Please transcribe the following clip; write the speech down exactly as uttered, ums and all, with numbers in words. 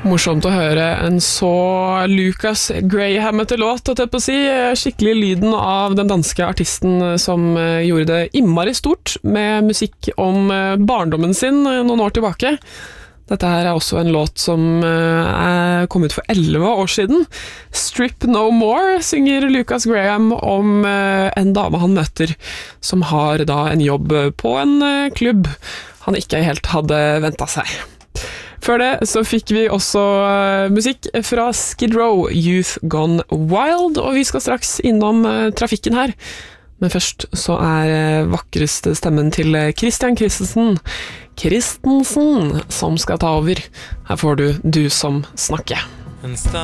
Morsomt å høre en så Lucas Graham-ete låt, at jeg på å si, skikkelig lyden av den danske artisten som gjorde det innmari stort med musikk om barndommen sin noen år tilbake. Dette her er også en låt som er kommet for elleve år siden. Strip No More synger Lucas Graham om en dame han møter, som har da en jobb på en klubb han ikke helt hadde ventet seg. Før det så fikk vi også musikk fra Skid Row, Youth Gone Wild, og vi skal straks innom trafikken her. Men først så er vakreste stemmen til Christian Christensen, Christensen, som skal ta over. Her får du Du som snakker.